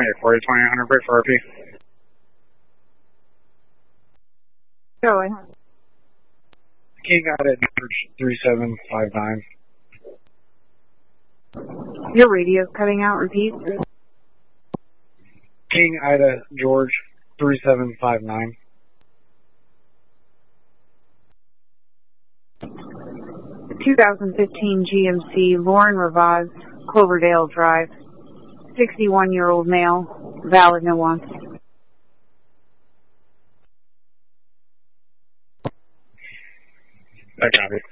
2840, 2800, break for RP. Go ahead. King Ida, George 3759. Your radio's cutting out. Repeat. King Ida, George 3759. 2015 GMC Lauren Ravaz, Cloverdale Drive. 61-year-old male, valid no wants. I copy.